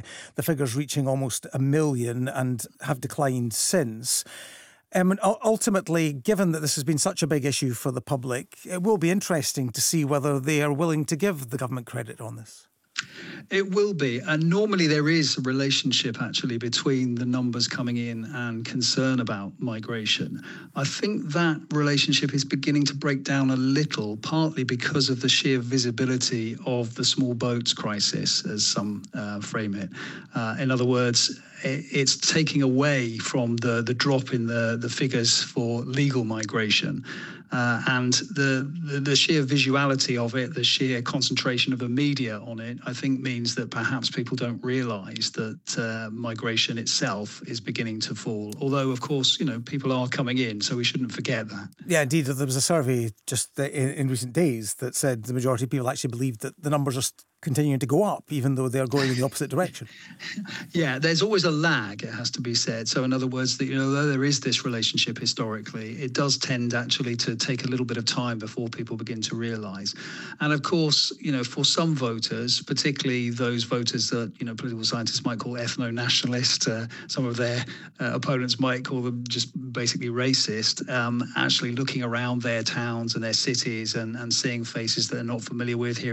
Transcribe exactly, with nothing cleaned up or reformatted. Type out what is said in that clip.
the figures reaching almost a million and have declined since. Um, and ultimately, given that this has been such a big issue for the public, it will be interesting to see whether they are willing to give the government credit on this. It will be. And normally there is a relationship actually between the numbers coming in and concern about migration. I think that relationship is beginning to break down a little, partly because of the sheer visibility of the small boats crisis, as some uh, frame it. Uh, in other words, it's taking away from the, the drop in the, the figures for legal migration. Uh, and the, the the sheer visuality of it, the sheer concentration of the media on it, I think means that perhaps people don't realise that uh, migration itself is beginning to fall. Although, of course, you know, people are coming in, so we shouldn't forget that. Yeah, indeed. There was a survey just in, in recent days that said the majority of people actually believe that the numbers are continuing to go up, even though they're going in the opposite direction. Yeah, there's always a lag, it has to be said. So in other words, that, you know, though there is this relationship historically, it does tend actually to take a little bit of time before people begin to realise. And of course, you know, for some voters, particularly those voters that, you know, political scientists might call ethno-nationalist, uh, some of their uh, opponents might call them just basically racist, um, actually looking around their towns and their cities and, and seeing faces that they're not familiar with here